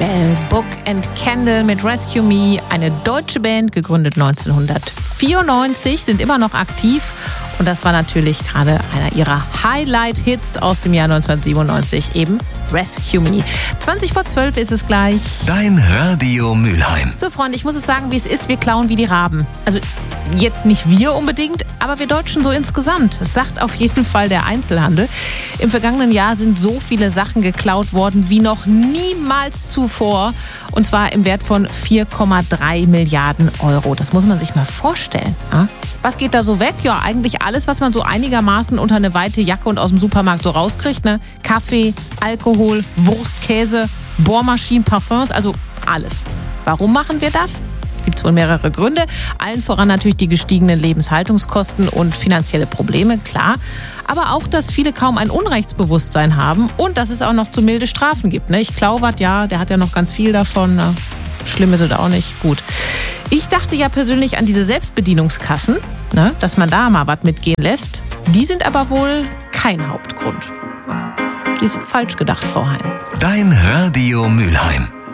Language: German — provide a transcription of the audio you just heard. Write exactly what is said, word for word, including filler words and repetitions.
gell? Book and Candle mit Rescue Me, eine deutsche Band, gegründet neunzehnhundertvierundneunzig, sind immer noch aktiv. Und das war natürlich gerade einer ihrer Highlight-Hits aus dem Jahr neunzehnhundertsiebenundneunzig, eben Rescue Me. zwanzig vor zwölf ist es gleich. Dein Radio Mülheim. So, Freunde, ich muss es sagen, wie es ist. Wir klauen wie die Raben. Also jetzt nicht wir unbedingt, aber wir Deutschen so insgesamt. Das sagt auf jeden Fall der Einzelhandel. Im vergangenen Jahr sind so viele Sachen geklaut worden wie noch niemals zuvor. Und zwar im Wert von vier Komma drei Milliarden Euro. Das muss man sich mal vorstellen. Ja? Was geht da so weg? Ja, eigentlich alles, was man so einigermaßen unter eine weite Jacke und aus dem Supermarkt so rauskriegt. Ne? Kaffee, Alkohol, Wurst, Käse, Bohrmaschinen, Parfums, also alles. Warum machen wir das? Gibt es wohl mehrere Gründe. Allen voran natürlich die gestiegenen Lebenshaltungskosten und finanzielle Probleme, klar. Aber auch, dass viele kaum ein Unrechtsbewusstsein haben und dass es auch noch zu milde Strafen gibt. Ne? Ich glaube, ja, der hat ja noch ganz viel davon. Na, schlimm ist es auch nicht. Gut. Ich dachte ja persönlich an diese Selbstbedienungskassen, ne? Dass man da mal was mitgehen lässt. Die sind aber wohl kein Hauptgrund. Die sind falsch gedacht, Frau Hein. Dein Radio Mülheim.